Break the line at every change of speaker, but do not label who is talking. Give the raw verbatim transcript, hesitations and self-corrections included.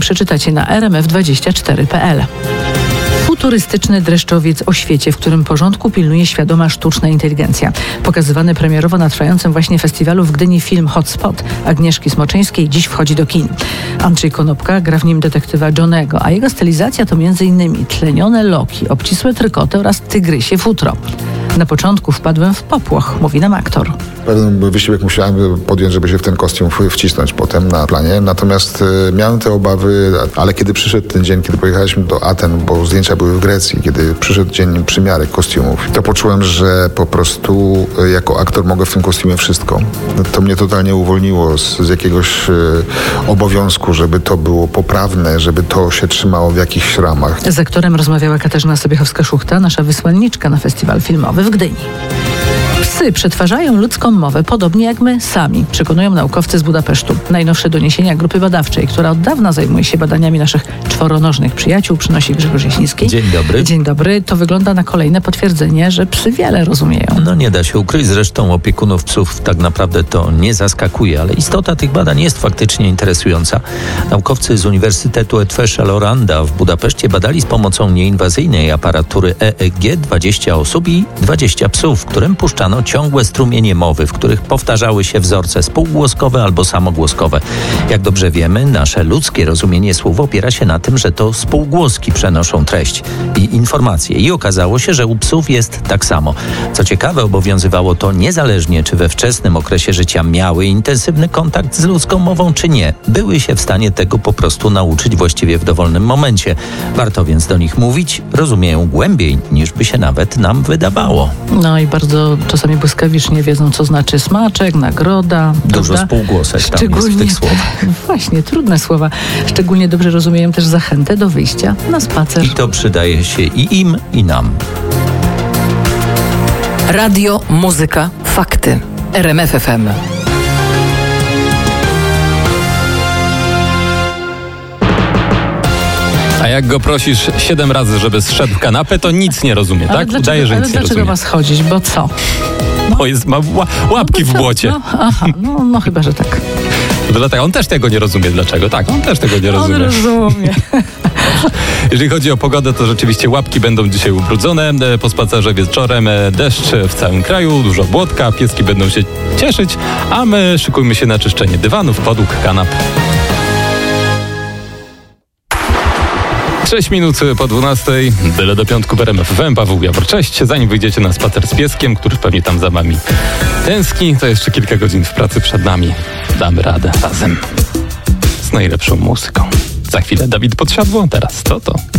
przeczytacie na r m f dwadzieścia cztery kropka p l. Futurystyczny dreszczowiec o świecie, w którym porządku pilnuje świadoma sztuczna inteligencja. Pokazywany premierowo na trwającym właśnie festiwalu w Gdyni film Hotspot Agnieszki Smoczyńskiej dziś wchodzi do kin. Andrzej Konopka gra w nim detektywa Johnego, a jego stylizacja to między innymi tlenione loki, obcisłe trykoty oraz tygrysie futro. Na początku wpadłem w popłoch, mówi nam aktor.
Pewien wysiłek musiałem podjąć, żeby się w ten kostium wcisnąć potem na planie. Natomiast y, miałem te obawy, ale kiedy przyszedł ten dzień, kiedy pojechaliśmy do Aten, bo zdjęcia były w Grecji, kiedy przyszedł dzień przymiarek kostiumów, to poczułem, że po prostu y, jako aktor mogę w tym kostiumie wszystko. To mnie totalnie uwolniło z, z jakiegoś y, obowiązku, żeby to było poprawne, żeby to się trzymało w jakichś ramach.
Z aktorem rozmawiała Katarzyna Sobiechowska-Szuchta, nasza wysłanniczka na festiwal filmowy w Gdyni. Psy przetwarzają ludzką mowę, podobnie jak my sami, przekonują naukowcy z Budapesztu. Najnowsze doniesienia grupy badawczej, która od dawna zajmuje się badaniami naszych czworonożnych przyjaciół, przynosi Grzegorz Jasiński.
Dzień dobry.
Dzień dobry. To wygląda na kolejne potwierdzenie, że psy wiele rozumieją.
No nie da się ukryć, zresztą opiekunów psów tak naprawdę to nie zaskakuje, ale istota tych badań jest faktycznie interesująca. Naukowcy z Uniwersytetu Eötvös-Loránd w Budapeszcie badali z pomocą nieinwazyjnej aparatury E E G dwadzieścia osób i dwadzieścia psów, którym puszczano ciągłe strumienie mowy, w których powtarzały się wzorce spółgłoskowe albo samogłoskowe. Jak dobrze wiemy, nasze ludzkie rozumienie słów opiera się na tym, że to spółgłoski przenoszą treść i informacje. I okazało się, że u psów jest tak samo. Co ciekawe, obowiązywało to niezależnie, czy we wczesnym okresie życia miały intensywny kontakt z ludzką mową, czy nie. Były się w stanie tego po prostu nauczyć właściwie w dowolnym momencie. Warto więc do nich mówić, rozumieją głębiej, niż by się nawet nam wydawało.
No i bardzo czasami błyskawicznie wiedzą, co znaczy smaczek, nagroda.
Dużo
prawda?
spółgłosek tam jest w tych słowach.
Właśnie, trudne słowa. Szczególnie dobrze rozumieją też zachętę do wyjścia na spacer.
I to przydaje się i im, i nam.
Radio, muzyka, fakty. R M F F M.
A jak go prosisz siedem razy, żeby zszedł w kanapę, to nic nie rozumie,
ale
tak?
Dlaczego,
Udaje, że
ale
nic nie
dlaczego
rozumie.
ma schodzić? Bo co?
Bo jest, ma ła, łapki
no
w
co?
błocie.
No, aha, no, no chyba, że tak.
To dlatego on też tego nie rozumie. Dlaczego? Tak, on też tego nie rozumie.
On rozumie.
Jeżeli chodzi o pogodę, to rzeczywiście łapki będą dzisiaj ubrudzone. Po spacerze wieczorem deszcz w całym kraju, dużo błotka, pieski będą się cieszyć, a my szykujmy się na czyszczenie dywanów, podłóg, kanap. sześć minut po dwunastej, byle do piątku w R M F F M. Paweł Jawor, cześć. Zanim wyjdziecie na spacer z pieskiem, który pewnie tam za wami tęskni, to jeszcze kilka godzin w pracy przed nami. Damy radę razem z najlepszą muzyką. Za chwilę Dawid Podsiadło, teraz to to.